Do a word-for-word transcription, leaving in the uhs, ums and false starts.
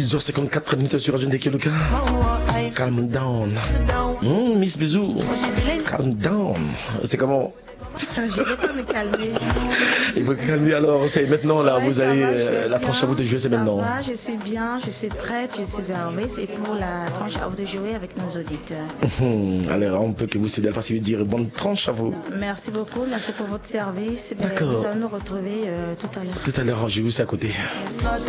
six heures cinquante-quatre minutes sur Radio Ndeke Luka. Calm down. Mmh, Miss Bisou. Calm down. C'est comment? Je ne vais pas me calmer. Il faut calmer alors. C'est maintenant là. Ouais, vous allez va, euh, la tranche à vous de jouer, c'est maintenant. Va, je suis bien, je suis prête, je suis armée. C'est pour la tranche à vous de jouer avec nos auditeurs. Mmh, alors on peut que vous cédez à facile dire bonne tranche à vous. Merci beaucoup. Merci pour votre service. D'accord. Nous allons nous retrouver euh, tout à l'heure. Tout à l'heure, j'ai vu ça à côté. Merci.